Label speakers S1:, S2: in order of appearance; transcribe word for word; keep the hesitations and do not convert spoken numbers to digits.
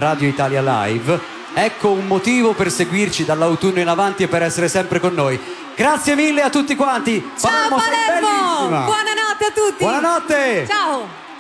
S1: Radio Italia Live. Ecco un motivo per seguirci dall'autunno in avanti e per essere sempre con noi. Grazie mille a tutti quanti.
S2: Ciao
S1: Palermo, sei
S2: Palermo,
S1: bellissima.
S2: buonanotte a tutti.
S1: Buonanotte.
S2: Ciao.